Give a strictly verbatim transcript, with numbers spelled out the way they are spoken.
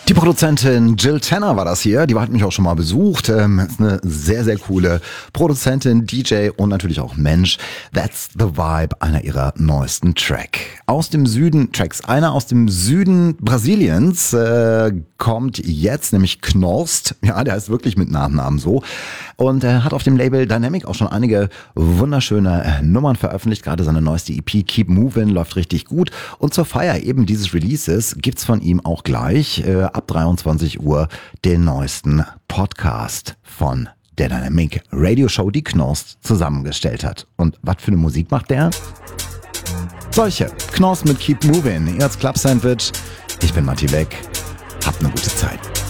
Die Produzentin Jill Tanner war das hier, die hat mich auch schon mal besucht, ähm, ist eine sehr, sehr coole Produzentin, D J und natürlich auch Mensch. That's the Vibe, einer ihrer neuesten Track. Aus dem Süden, Tracks, einer aus dem Süden Brasiliens äh, kommt jetzt, nämlich Knorst, ja, der heißt wirklich mit Nachnamen so und äh, hat auf dem Label Dynamic auch schon einige wunderschöne äh, Nummern veröffentlicht, gerade seine neueste E P Keep Movin' läuft richtig gut und zur Feier eben dieses Releases gibt's von ihm auch gleich äh, ab dreiundzwanzig Uhr den neuesten Podcast von der Dynamic Radio Show, die Knorst zusammengestellt hat. Und was für eine Musik macht der? Solche. Knorst mit Keep Movin', ihr als Club Sandwich. Ich bin Matti Beck. Habt eine gute Zeit.